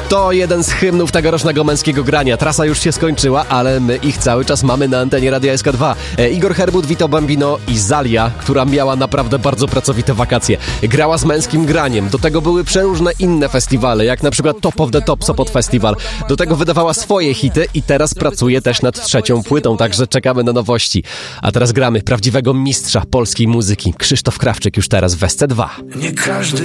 To jeden z hymnów tegorocznego męskiego grania. Trasa już się skończyła, ale my ich cały czas mamy na antenie Radia SK2. Igor Herbut, Vito Bambino i Zalia, która miała naprawdę bardzo pracowite wakacje. Grała z męskim graniem. Do tego były przeróżne inne festiwale, jak na przykład Top of the Top Sopot Festival. Do tego wydawała swoje hity i teraz pracuje też nad trzecią płytą, także czekamy na nowości. A teraz gramy prawdziwego mistrza polskiej muzyki. Krzysztof Krawczyk już teraz w SC2. Nie każdy